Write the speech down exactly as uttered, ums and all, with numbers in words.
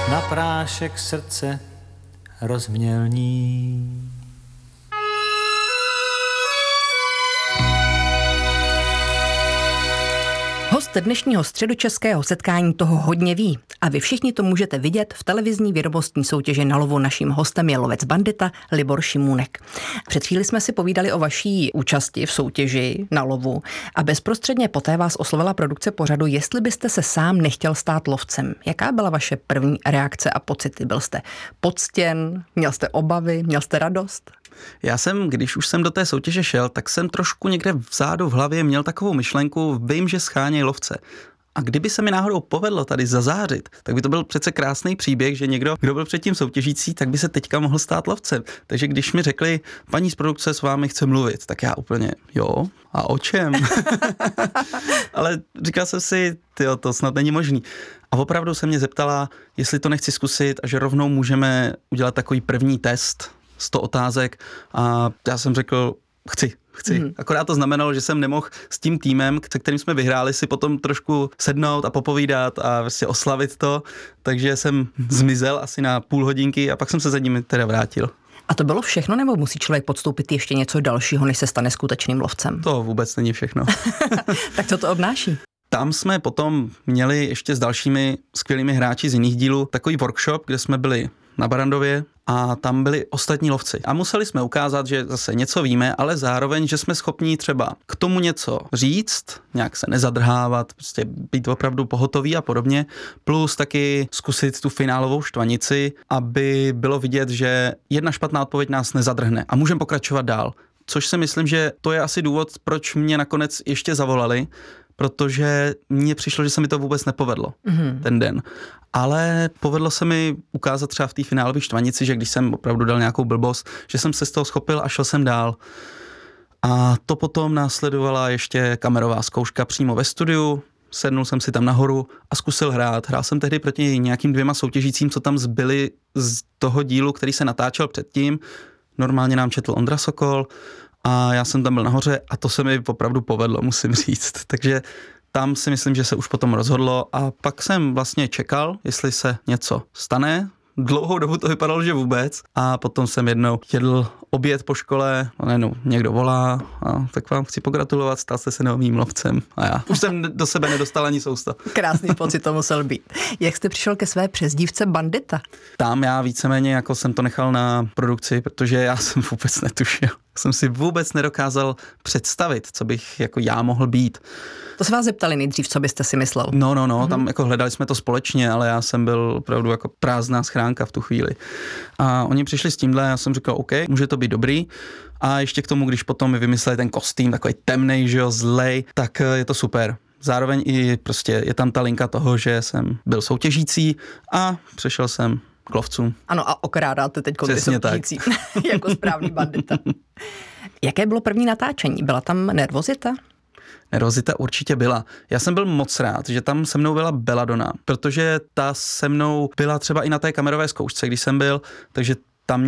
na prášek srdce rozmělní. Host dnešního středočeského setkání toho hodně ví a vy všichni to můžete vidět v televizní vědomostní soutěži Na lovu. Naším hostem je lovec bandita Libor Šimůnek. Před chvíli jsme si povídali o vaší účasti v soutěži Na lovu a bezprostředně poté vás oslovila produkce pořadu, jestli byste se sám nechtěl stát lovcem. Jaká byla vaše první reakce a pocity? Byl jste poctěn, měl jste obavy, měl jste radost? Já jsem, když už jsem do té soutěže šel, tak jsem trošku někde vzadu v hlavě měl takovou myšlenku, vím, že scháněj lovce. A kdyby se mi náhodou povedlo tady zazářit, tak by to byl přece krásný příběh, že někdo, kdo byl předtím soutěžící, tak by se teďka mohl stát lovcem. Takže když mi řekli, paní z produkce s vámi chce mluvit, tak já úplně, jo, a o čem? Ale říkal jsem si, tyjo, to snad není možný. A opravdu se mě zeptala, jestli to nechci zkusit a že rovnou můžeme udělat takový první test, sto otázek, a já jsem řekl, chci, chci. Mm. Akorát to znamenalo, že jsem nemohl s tím týmem, se kterým jsme vyhráli, si potom trošku sednout a popovídat a vlastně oslavit to, takže jsem zmizel asi na půl hodinky a pak jsem se za nimi teda vrátil. A to bylo všechno, nebo musí člověk podstoupit ještě něco dalšího, než se stane skutečným lovcem? To vůbec není všechno. Tak co to obnáší? Tam jsme potom měli ještě s dalšími skvělými hráči z jiných dílů takový workshop, kde jsme byli na Barandově a tam byli ostatní lovci. A museli jsme ukázat, že zase něco víme, ale zároveň, že jsme schopní třeba k tomu něco říct, nějak se nezadrhávat, prostě být opravdu pohotový a podobně, plus taky zkusit tu finálovou štvanici, aby bylo vidět, že jedna špatná odpověď nás nezadrhne a můžeme pokračovat dál. Což si myslím, že to je asi důvod, proč mě nakonec ještě zavolali, protože mně přišlo, že se mi to vůbec nepovedlo mm-hmm. ten den. Ale povedlo se mi ukázat třeba v té finálové štvanici, že když jsem opravdu dal nějakou blbost, že jsem se z toho schopil a šel jsem dál. A to potom následovala ještě kamerová zkouška přímo ve studiu, sednul jsem si tam nahoru a zkusil hrát. Hrál jsem tehdy proti nějakým dvěma soutěžícím, co tam zbyli z toho dílu, který se natáčel předtím. Normálně nám četl Ondra Sokol a já jsem tam byl nahoře a to se mi opravdu povedlo, musím říct. Takže tam si myslím, že se už potom rozhodlo a pak jsem vlastně čekal, jestli se něco stane. Dlouhou dobu to vypadalo, že vůbec. A potom jsem jednou jedl oběd po škole a najednou někdo volá a tak vám chci pogratulovat, stal jste se novým lovcem. A já už jsem do sebe nedostal ani sousta. Krásný pocit to musel být. Jak jste přišel ke své přezdívce Bandita? Tam já víceméně jako jsem to nechal na produkci, protože já jsem vůbec netušil. Jsem si vůbec nedokázal představit, co bych jako já mohl být. To se vás zeptali nejdřív, co byste si myslel? No, no, no, mm-hmm. tam jako hledali jsme to společně, ale já jsem byl opravdu jako prázdná schránka v tu chvíli. A oni přišli s tímhle, já jsem říkal, OK, může to být dobrý. A ještě k tomu, když potom mi vymysleli ten kostým, takový temnej, že jo, zlej, tak je to super. Zároveň i prostě je tam ta linka toho, že jsem byl soutěžící a přešel jsem k lovcům. Ano, a okrádáte teď ty soutěžící jako správný bandita. Jaké bylo první natáčení? Byla tam nervozita? Nervozita určitě byla. Já jsem byl moc rád, že tam se mnou byla Belladonna, protože ta se mnou byla třeba i na té kamerové zkoušce, když jsem byl, takže